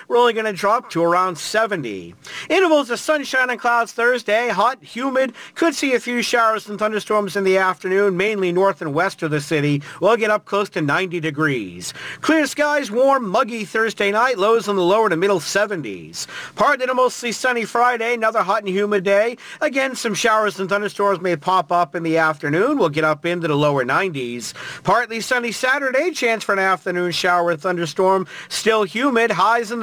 We're only going to drop to around 70. Intervals of sunshine and clouds Thursday. Hot, humid. Could see a few showers and thunderstorms in the afternoon, mainly north and west of the city. We'll get up close to 90 degrees. Clear skies, warm, muggy Thursday night. Lows in the lower to middle 70s. Partly to mostly sunny Friday. Another hot and humid day. Again, some showers and thunderstorms may pop up in the afternoon. We'll get up into the lower 90s. Partly sunny Saturday. Chance for an afternoon shower and thunderstorm. Still humid. Highs in the